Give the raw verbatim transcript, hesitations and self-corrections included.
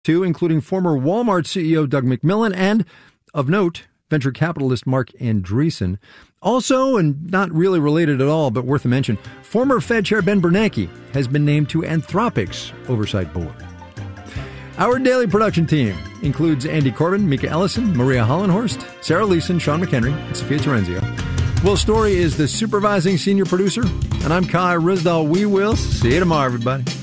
too, including former Walmart C E O Doug McMillon and, of note, venture capitalist Mark Andreessen. Also, and not really related at all, but worth a mention, former Fed Chair Ben Bernanke has been named to Anthropic's oversight board. Our daily production team includes Andy Corbin, Mika Ellison, Maria Hollenhorst, Sarah Leeson, Sean McHenry, and Sophia Terenzio. Will Story is the supervising senior producer, and I'm Kai Rizdal. We will see you tomorrow, everybody.